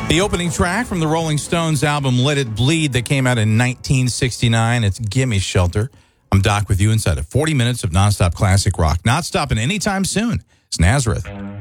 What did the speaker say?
The opening track from the Rolling Stones album Let It Bleed that came out in 1969. It's Gimme Shelter. I'm Doc with you inside of 40 minutes of nonstop classic rock. Not stopping anytime soon. It's Nazareth.